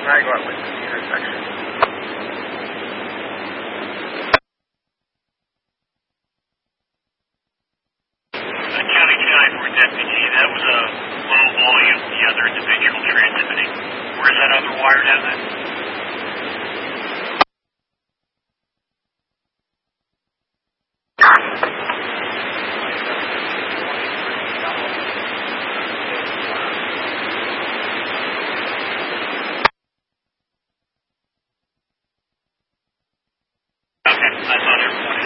I go up with the intersection. County 294 deputy, that was a low volume, the other individual transmitting. Where's that other wire down there? Okay, I thought everyone